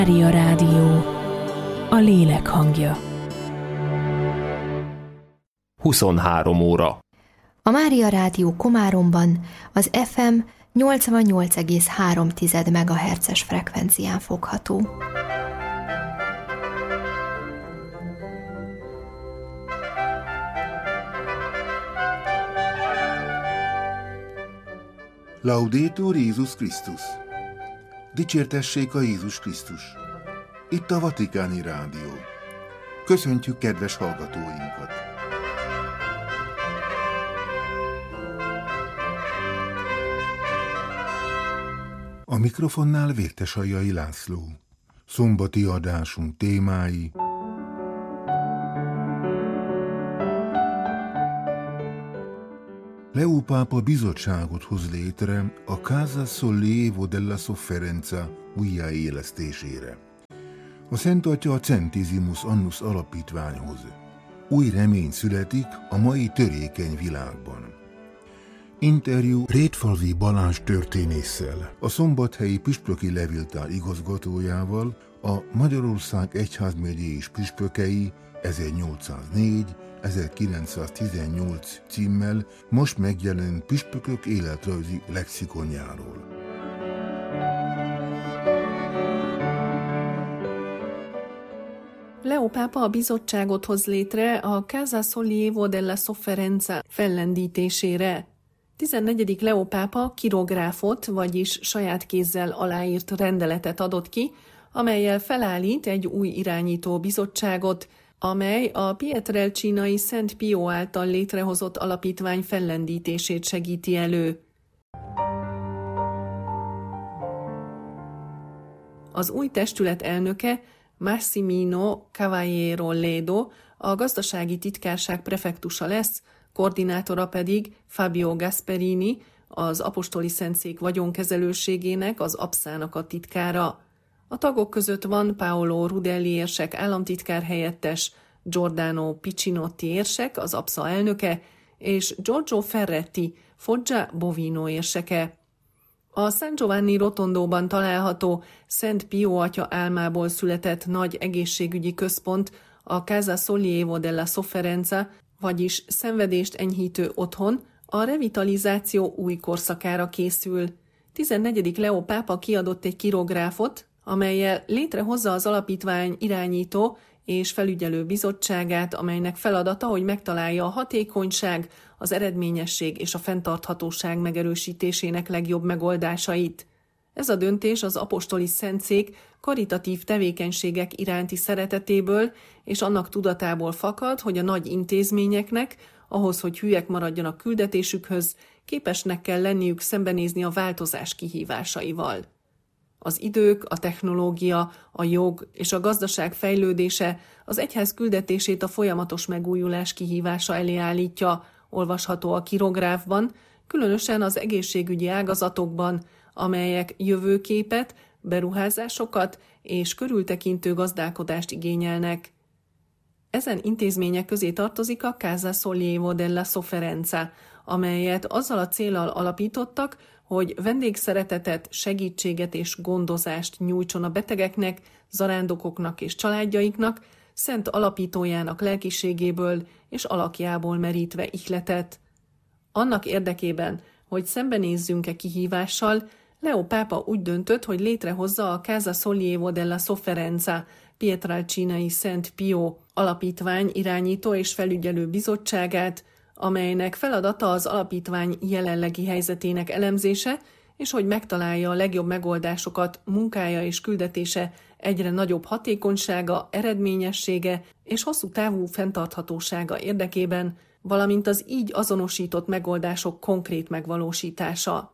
Mária Rádió, a lélek hangja. 23 óra. A Mária Rádió Komáromban az FM 88,3 MHz-es frekvencián fogható. Laudetur Jézus Krisztus! Dicsértessék a Jézus Krisztus! Itt a Vatikáni Rádió. Köszöntjük kedves hallgatóinkat! A mikrofonnál Vértesajai László. Szombati adásunk témái: Leó pápa bizottságot hoz létre a Casa Sollievo della Sofferenza újjáélesztésére. A Szent Atya a Centesimus Annus alapítványhoz. Új remény születik a mai törékeny világban. Interjú Rétfalvi Balázs történésszel, a Szombathelyi Püspöki Levéltár igazgatójával, a Magyarország Egyházmegyés püspökei 1804-1918 címmel most megjelent püspökök életrajzi lexikonjáról. Leó pápa a bizottságot hoz létre a Casa Sollievo della Sofferenza fellendítésére. 14. Leó pápa kirográfot, vagyis saját kézzel aláírt rendeletet adott ki, amellyel felállít egy új irányító bizottságot, amely a Pietrelcinai Szent Pio által létrehozott alapítvány fellendítését segíti elő. Az új testület elnöke Massimino Cavaliero Ledo, a gazdasági titkárság prefektusa lesz, koordinátora pedig Fabio Gasperini, az apostoli szentszék vagyonkezelőségének, az APSZ-nak a titkára. A tagok között van Paolo Rudelli érsek államtitkár helyettes, Giordano Piccinotti érsek, az APSZA elnöke, és Giorgio Ferretti, Foggia Bovino érseke. A San Giovanni Rotondóban található Szent Pio atya álmából született nagy egészségügyi központ, a Casa Sollievo della Sofferenza, vagyis szenvedést enyhítő otthon, a revitalizáció új korszakára készül. 14. Leó pápa kiadott egy kirográfot, amellyel létrehozza az alapítvány irányító és felügyelő bizottságát, amelynek feladata, hogy megtalálja a hatékonyság, az eredményesség és a fenntarthatóság megerősítésének legjobb megoldásait. Ez a döntés az apostoli szentszék karitatív tevékenységek iránti szeretetéből és annak tudatából fakad, hogy a nagy intézményeknek, ahhoz, hogy hűek maradjanak küldetésükhöz, képesnek kell lenniük szembenézni a változás kihívásaival. Az idők, a technológia, a jog és a gazdaság fejlődése az egyház küldetését a folyamatos megújulás kihívása elé állítja, olvasható a kirográfban, különösen az egészségügyi ágazatokban, amelyek jövőképet, beruházásokat és körültekintő gazdálkodást igényelnek. Ezen intézmények közé tartozik a Casa Sollievo della Sofferenza, amelyet azzal a céllal alapítottak, hogy vendégszeretetet, segítséget és gondozást nyújtson a betegeknek, zarándokoknak és családjaiknak, szent alapítójának lelkiségéből és alakjából merítve ihletet. Annak érdekében, hogy szembenézzünk-e kihívással, Leó pápa úgy döntött, hogy létrehozza a Casa Sollievo della Sofferenza Pietrelcinai Szent Pio alapítvány irányító és felügyelő bizottságát, amelynek feladata az alapítvány jelenlegi helyzetének elemzése, és hogy megtalálja a legjobb megoldásokat munkája és küldetése egyre nagyobb hatékonysága, eredményessége és hosszú távú fenntarthatósága érdekében, valamint az így azonosított megoldások konkrét megvalósítása.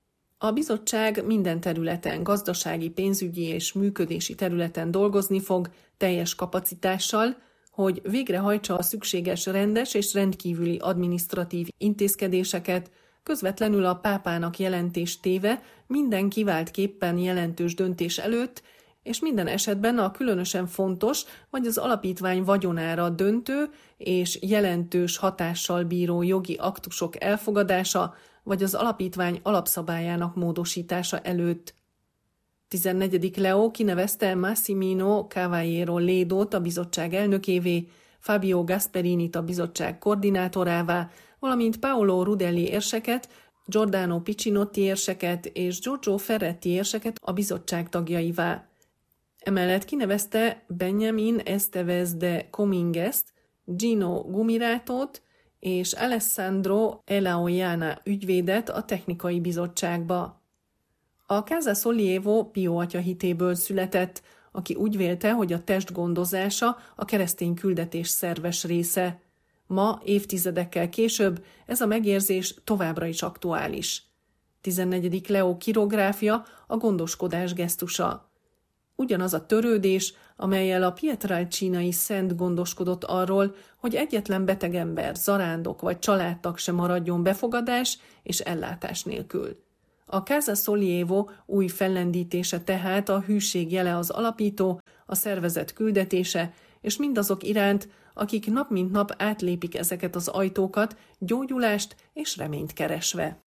A bizottság minden területen, gazdasági, pénzügyi és működési területen dolgozni fog, teljes kapacitással, hogy végrehajtsa a szükséges rendes és rendkívüli adminisztratív intézkedéseket, közvetlenül a pápának jelentést téve minden kiváltképpen jelentős döntés előtt, és minden esetben a különösen fontos vagy az alapítvány vagyonára döntő és jelentős hatással bíró jogi aktusok elfogadása, vagy az alapítvány alapszabályának módosítása előtt. 14. Leo kinevezte Massimino Cavaliero Ledót a bizottság elnökévé, Fabio Gasperinit a bizottság koordinátorává, valamint Paolo Rudelli érseket, Giordano Piccinotti érseket és Giorgio Ferretti érseket a bizottság tagjaivá. Emellett kinevezte Benjamin Estevez de Comingest, Gino Gumiratót és Alessandro Elaoiana ügyvédet a technikai bizottságba. A Casa Sollievo Pio atya hitéből született, aki úgy vélte, hogy a test gondozása a keresztény küldetés szerves része. Ma, évtizedekkel később ez a megérzés továbbra is aktuális. 14. Leo kirográfia a gondoskodás gesztusa. Ugyanaz a törődés, amellyel a Pietrelcinai szent gondoskodott arról, hogy egyetlen beteg ember, zarándok vagy családtag sem maradjon befogadás és ellátás nélkül. A Casa Sollievo új fellendítése tehát a hűség jele az alapító, a szervezet küldetése, és mindazok iránt, akik nap mint nap átlépik ezeket az ajtókat, gyógyulást és reményt keresve.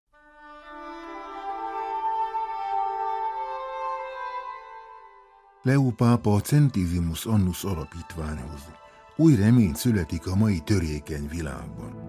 Leo pápa a Centesimus Annus alapítványhoz. Új remény születik a mai törékeny világban.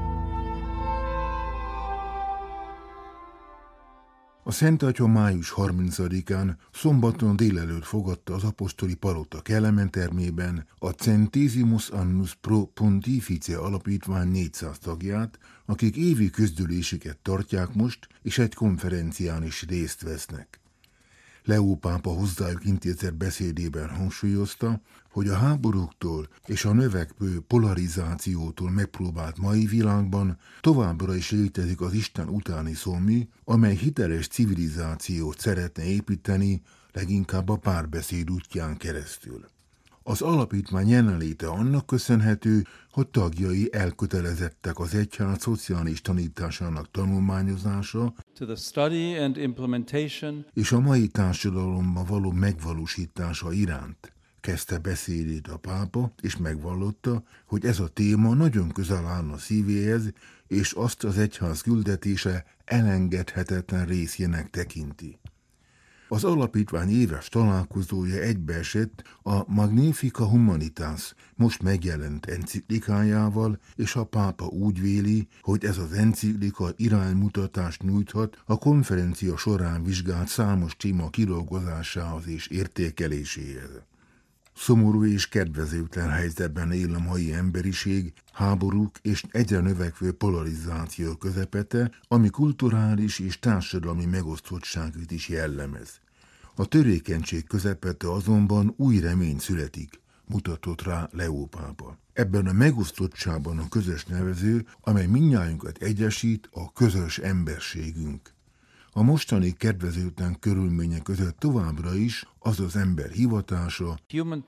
A Szent Atya május 30-án szombaton délelőtt fogadta az apostoli palota kellementermében a Centesimus Annus Pro Pontifice alapítvány 400 tagját, akik évi közgyűléseket tartják most, és egy konferencián is részt vesznek. Leo pápa hozzájuk intézett beszédében hangsúlyozta, hogy a háborúktól és a növekvő polarizációtól megpróbált mai világban továbbra is létezik az Isten utáni szomj, amely hiteles civilizációt szeretne építeni, leginkább a párbeszéd útján keresztül. Az alapítvány jelenléte annak köszönhető, hogy tagjai elkötelezettek az egyház szociális tanításának tanulmányozása és a mai társadalomban való megvalósítása iránt. Kezdte beszédét a pápa, és megvallotta, hogy ez a téma nagyon közel áll a szívéhez, és azt az egyház küldetése elengedhetetlen részének tekinti. Az alapítvány éves találkozója egybeesett a Magnificat Humanitas most megjelent enciklikájával, és a pápa úgy véli, hogy ez az enciklika iránymutatást nyújthat a konferencia során vizsgált számos téma kidolgozásához és értékeléséhez. Szomorú és kedvezőtlen helyzetben él a mai emberiség, háborúk és egyre növekvő polarizáció közepete, ami kulturális és társadalmi megosztottságot is jellemez. A törékenység közepete azonban új remény születik, mutatott rá Leo pápa. Ebben a megosztottságban a közös nevező, amely mindnyájunkat egyesít, a közös emberségünk. A mostani kedvezőtlen körülmények között továbbra is az az ember hivatása,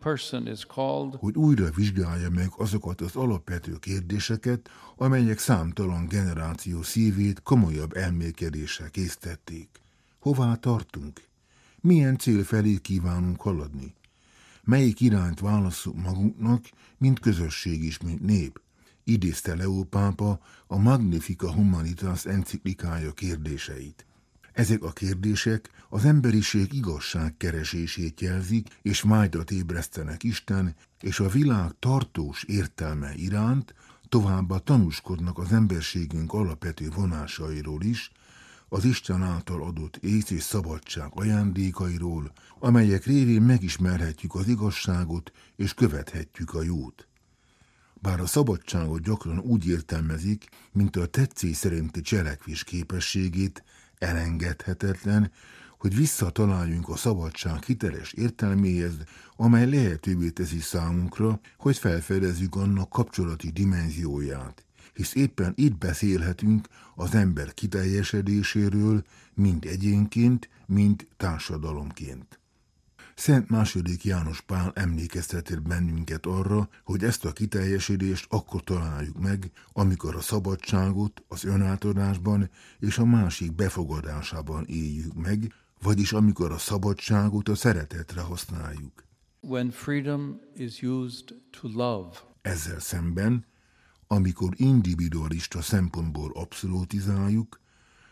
hogy újra vizsgálja meg azokat az alapvető kérdéseket, amelyek számtalan generáció szívét komolyabb elmélkedéssel késztették. Hová tartunk? Milyen cél felé kívánunk haladni? Melyik irányt válasszuk magunknak, mint közösség is, mint nép? Idézte Leo pápa a Magnificat Humanitas enciklikája kérdéseit. Ezek a kérdések az emberiség igazságkeresését jelzik, és vágyat ébresztenek Isten és a világ tartós értelme iránt, továbbá tanúskodnak az emberségünk alapvető vonásairól is, az Isten által adott ész és szabadság ajándékairól, amelyek révén megismerhetjük az igazságot és követhetjük a jót. Bár a szabadságot gyakran úgy értelmezik, mint a tetszés szerinti cselekvés képességét, elengedhetetlen, hogy visszataláljunk a szabadság hiteles értelméhez, amely lehetővé teszi számunkra, hogy felfedezzük annak kapcsolati dimenzióját, hisz éppen itt beszélhetünk az ember kiteljesedéséről, mind egyénként, mind társadalomként. Szent II. János Pál emlékeztetett bennünket arra, hogy ezt a kiteljesedést akkor találjuk meg, amikor a szabadságot az önátadásban és a másik befogadásában éljük meg, vagyis amikor a szabadságot a szeretetre használjuk. When freedom is used to love. Ezzel szemben, amikor individualista szempontból abszolutizáljuk,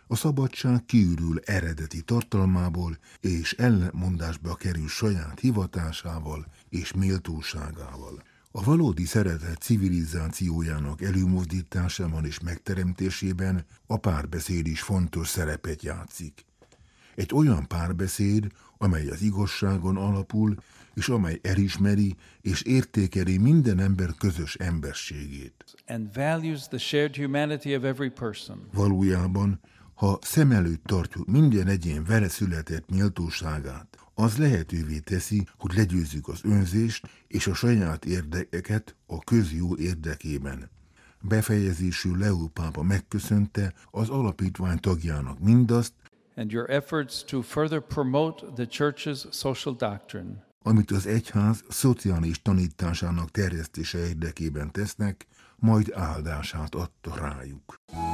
A szabadság kiürül eredeti tartalmából, és ellenmondásba kerül saját hivatásával és méltóságával. A valódi szeretet civilizációjának előmozdításában és megteremtésében a párbeszéd is fontos szerepet játszik. Egy olyan párbeszéd, amely az igazságon alapul, és amely elismeri és értékeli minden ember közös emberségét. And values the shared humanity of every person. Valójában, ha szem előtt tartjuk minden egyén vele született méltóságát, az lehetővé teszi, hogy legyőzzük az önzést és a saját érdekeket a közjó érdekében. Befejezésül Leó pápa megköszönte az alapítvány tagjának mindazt, And your efforts to further promote the Church's social doctrine. Amit az egyház szociális tanításának terjesztése érdekében tesznek, majd áldását adta rájuk.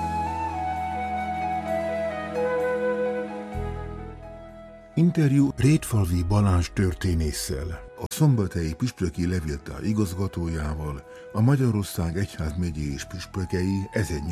Interjú Rétfalvi Balázs történésszel, a szombathelyi püspöki levéltár igazgatójával, a Magyarország egyházmegyei és püspökei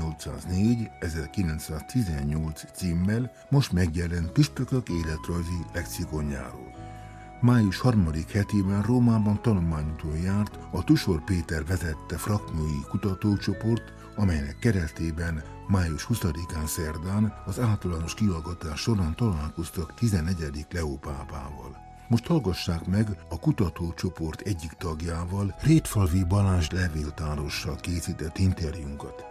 1804-1918 címmel most megjelent Püspökök életrajzi lexikonjáról. Május 3. hetében Rómában tanulmányúton járt a Tusor Péter vezette Fraknói kutatócsoport, amelynek keretében május 20-án szerdán az általános kihallgatás során találkoztak 14. Leó pápával. Most hallgassák meg a kutatócsoport egyik tagjával, Rétfalvi Balázs levéltárossal készített interjúnkat.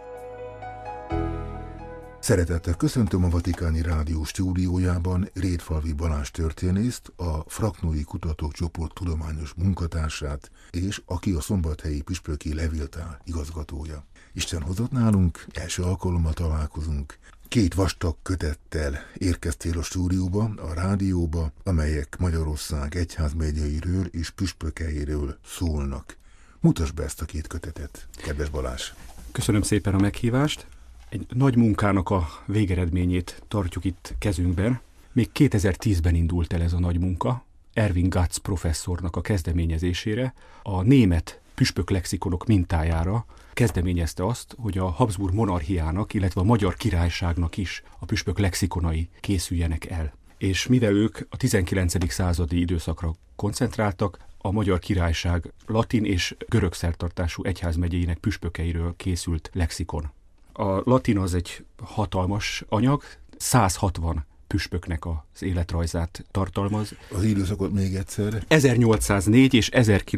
Szeretettel köszöntöm a Vatikáni Rádió stúdiójában Rétfalvi Balázs történészt, a Fraknói Kutatócsoport tudományos munkatársát, és aki a szombathelyi püspöki levéltár igazgatója. Isten hozott nálunk, első alkalommal találkozunk. 2 vastag kötettel érkeztél a stúdióba, a rádióba, amelyek Magyarország egyházmegyeiről és püspökeiről szólnak. Mutasd be ezt a 2 kötetet, kedves Balázs! Köszönöm szépen a meghívást. Egy nagy munkának a végeredményét tartjuk itt kezünkben. Még 2010-ben indult el ez a nagy munka, Erwin Gatz professzornak a kezdeményezésére, a német püspök lexikonok mintájára kezdeményezte azt, hogy a Habsburg monarchiának, illetve a Magyar Királyságnak is a püspök lexikonai készüljenek el. És mivel ők a 19. századi időszakra koncentráltak, a Magyar Királyság latin és görög szertartású egyházmegyéinek püspökeiről készült lexikon. A latin az egy hatalmas anyag, 160 püspöknek az életrajzát tartalmaz. Az időszakot még egyszer. 1804 és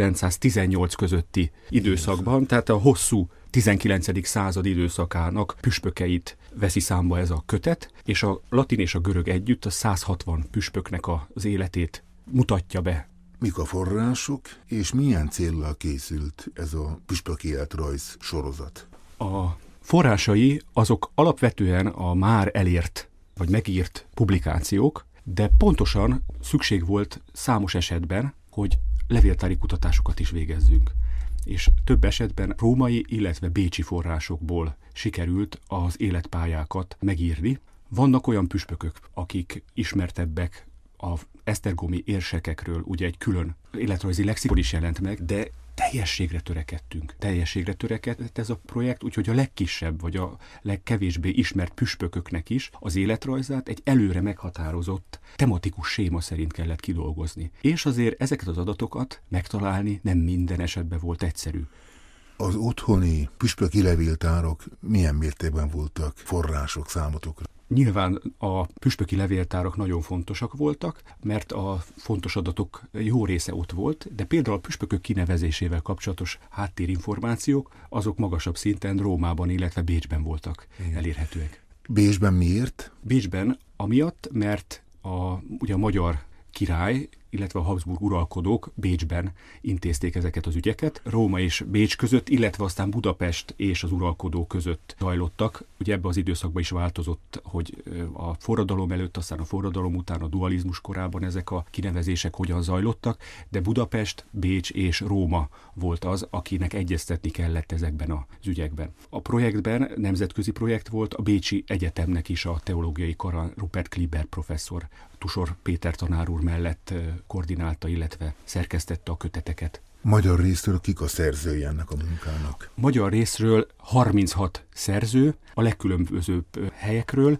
1918 közötti időszakban, tehát a hosszú 19. század időszakának püspökeit veszi számba ez a kötet, és a latin és a görög együtt a 160 püspöknek az életét mutatja be. Mik a források, és milyen céllal készült ez a püspöki életrajz sorozat? A forrásai azok alapvetően a már elért vagy megírt publikációk, de pontosan szükség volt számos esetben, hogy levéltári kutatásokat is végezzünk. És több esetben római, illetve bécsi forrásokból sikerült az életpályákat megírni. Vannak olyan püspökök, akik ismertebbek, a esztergomi érsekekről ugye egy külön életrajzi lexikon is jelent meg, de teljességre törekedett ez a projekt, úgyhogy a legkisebb vagy a legkevésbé ismert püspököknek is az életrajzát egy előre meghatározott tematikus séma szerint kellett kidolgozni. És azért ezeket az adatokat megtalálni nem minden esetben volt egyszerű. Az otthoni püspöki levéltárok milyen mértékben voltak források számotokra? Nyilván a püspöki levéltárak nagyon fontosak voltak, mert a fontos adatok jó része ott volt, de például a püspökök kinevezésével kapcsolatos háttérinformációk, azok magasabb szinten Rómában, illetve Bécsben voltak elérhetőek. Bécsben miért? Bécsben amiatt, mert ugye a magyar király, illetve a Habsburg uralkodók Bécsben intézték ezeket az ügyeket. Róma és Bécs között, illetve aztán Budapest és az uralkodó között zajlottak. Ugye ebben az időszakban is változott, hogy a forradalom előtt, aztán a forradalom után, a dualizmus korában ezek a kinevezések hogyan zajlottak, de Budapest, Bécs és Róma volt az, akinek egyeztetni kellett ezekben az ügyekben. A projektben nemzetközi projekt volt, a Bécsi Egyetemnek is a teológiai karán Rupert Kleber professzor Tusor Péter tanár úr mellett koordinálta, illetve szerkesztette a köteteket. Magyar részről kik a szerzői ennek a munkának? Magyar részről 36 szerző, a legkülönbözőbb helyekről.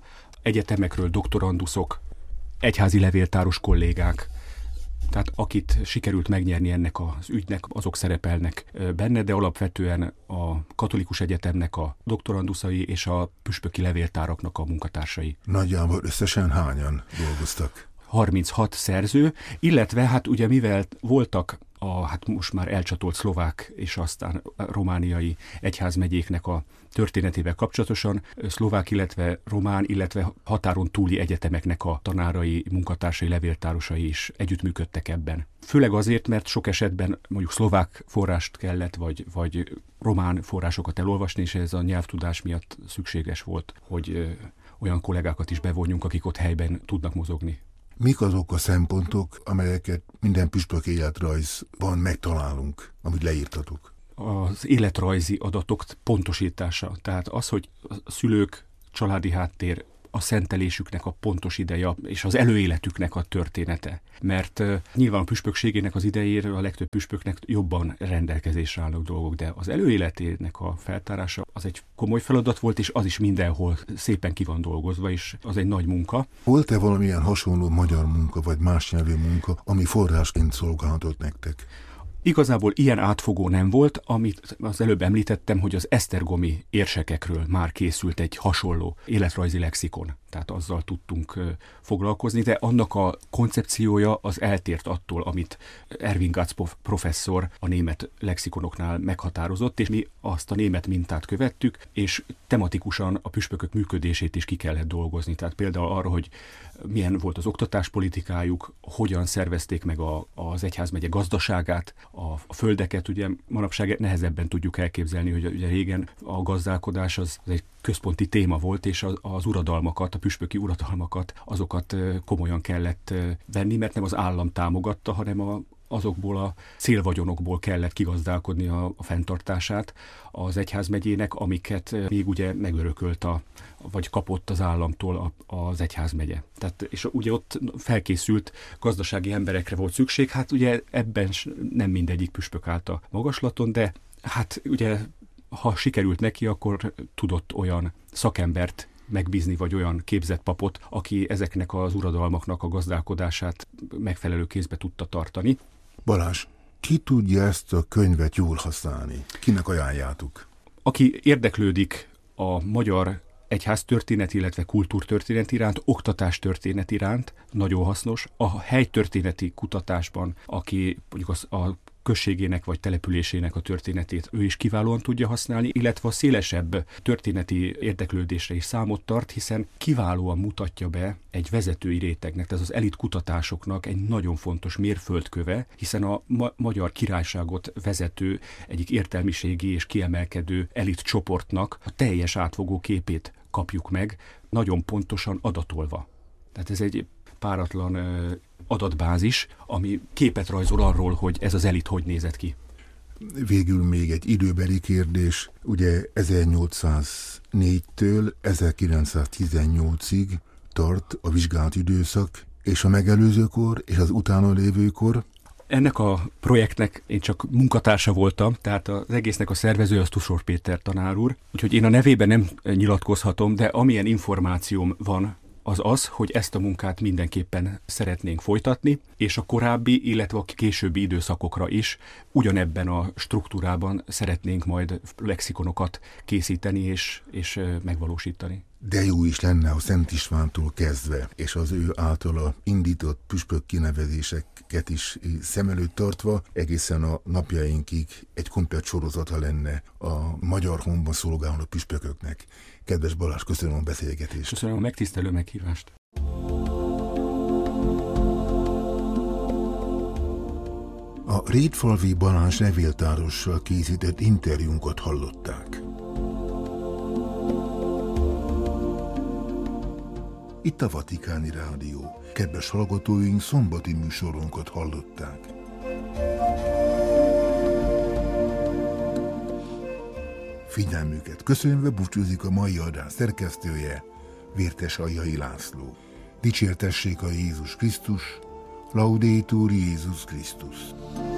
egyetemekről doktoranduszok, egyházi levéltáros kollégák, tehát akit sikerült megnyerni ennek az ügynek, azok szerepelnek benne, de alapvetően a katolikus egyetemnek a doktoranduszai és a püspöki levéltáraknak a munkatársai. Nagyjából összesen hányan dolgoztak? 36 szerző, illetve hát ugye mivel voltak hát most már elcsatolt szlovák és aztán romániai egyházmegyéknek a történetével kapcsolatosan szlovák, illetve román, illetve határon túli egyetemeknek a tanárai, munkatársai, levéltárosai is együttműködtek ebben. Főleg azért, mert sok esetben mondjuk szlovák forrást kellett, vagy román forrásokat elolvasni, és ez a nyelvtudás miatt szükséges volt, hogy olyan kollégákat is bevonjunk, akik ott helyben tudnak mozogni. Mik azok a szempontok, amelyeket minden püspök életrajzban megtalálunk, amit leírtatok? Az életrajzi adatok pontosítása. Tehát az, hogy a szülők, családi háttér, a szentelésüknek a pontos ideje és az előéletüknek a története. Mert nyilván a püspökségének az idejéről a legtöbb püspöknek jobban rendelkezésre állnak dolgok, de az előéletének a feltárása az egy komoly feladat volt, és az is mindenhol szépen ki van dolgozva, és az egy nagy munka. Volt-e valamilyen hasonló magyar munka, vagy más nyelvű munka, ami forrásként szolgálhatott nektek? Igazából ilyen átfogó nem volt, amit az előbb említettem, hogy az esztergomi érsekekről már készült egy hasonló életrajzi lexikon. Tehát azzal tudtunk foglalkozni, de annak a koncepciója az eltért attól, amit Erwin Gatz professzor a német lexikonoknál meghatározott, és mi azt a német mintát követtük, és tematikusan a püspökök működését is ki kellett dolgozni. Tehát például arra, hogy milyen volt az oktatáspolitikájuk, hogyan szervezték meg az egyházmegye gazdaságát, a földeket, ugye manapság nehezebben tudjuk elképzelni, hogy ugye régen a gazdálkodás az egy központi téma volt, és az uradalmakat, a püspöki uradalmakat, azokat komolyan kellett venni, mert nem az állam támogatta, hanem azokból a célvagyonokból kellett kigazdálkodni a fenntartását az egyházmegyének, amiket még ugye megörökölt vagy kapott az államtól az egyházmegye. Tehát, és ugye ott felkészült gazdasági emberekre volt szükség, hát ugye ebben nem mindegyik püspök állt a magaslaton, de hát ugye ha sikerült neki, akkor tudott olyan szakembert megbízni, vagy olyan képzett papot, aki ezeknek az uradalmaknak a gazdálkodását megfelelő kézbe tudta tartani. Balázs, ki tudja ezt a könyvet jól használni? Kinek ajánljátok? Aki érdeklődik a magyar egyháztörténet, illetve kultúrtörténet iránt, oktatástörténet iránt, nagyon hasznos. A helytörténeti kutatásban, aki mondjuk a községének vagy településének a történetét ő is kiválóan tudja használni, illetve a szélesebb történeti érdeklődésre is számot tart, hiszen kiválóan mutatja be egy vezetői rétegnek, tehát az elit kutatásoknak egy nagyon fontos mérföldköve, hiszen a magyar királyságot vezető egyik értelmiségi és kiemelkedő elit csoportnak a teljes átfogó képét kapjuk meg, nagyon pontosan adatolva. Tehát ez egy páratlan adatbázis, ami képet rajzol arról, hogy ez az elit hogy nézett ki. Végül még egy időbeli kérdés. Ugye 1804-től 1918-ig tart a vizsgált időszak, és a megelőzőkor és az utána lévőkor. Ennek a projektnek én csak munkatársa voltam, tehát az egésznek a szervezője az Tusor Péter tanár úr, úgyhogy én a nevében nem nyilatkozhatom, de amilyen információm van, az, hogy ezt a munkát mindenképpen szeretnénk folytatni, és a korábbi, illetve a későbbi időszakokra is ugyanebben a struktúrában szeretnénk majd lexikonokat készíteni és megvalósítani. De jó is lenne, ha Szent Istvántól kezdve, és az ő általa indított püspök kinevezéseket is szem előtt tartva, egészen a napjainkig egy komplett sorozata lenne a magyar honban szolgáló püspököknek. Kedves Balázs, köszönöm a beszélgetést. Köszönöm a megtisztelő meghívást. A Rétfalvi Balázs levéltárossal készített interjúnkat hallották. Itt a Vatikáni Rádió. Kedves hallgatóink, szombati műsorunkat hallották. Figyelmüket köszönve búcsúzik a mai adás szerkesztője, Vértes Aljai László. Dicsértessék a Jézus Krisztus, Laudetur Jézus Krisztus.